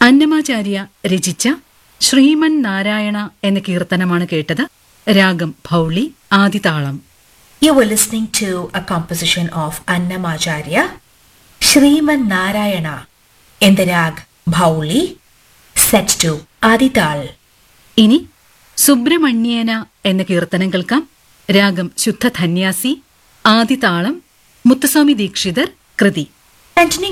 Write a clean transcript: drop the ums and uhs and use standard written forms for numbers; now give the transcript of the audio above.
അന്നമാചാര്യ രചിച്ച ശ്രീമൻ നാരായണ എന്ന കീർത്തനമാണ് കേട്ടത്. രാഗം ഭൗളി, ആദിതാളം. You were listening to a composition of Annamacharya, Sriman Narayana, in the rag Bhauli, set to Adital. ഇനി സുബ്രഹ്മണ്യേന എന്ന കീർത്തനം കേൾക്കാം. രാഗം ശുദ്ധ ധന്യാസി, ആദിതാളം. മുത്തുസ്വാമി ദീക്ഷിതർ കൃതി. Continuing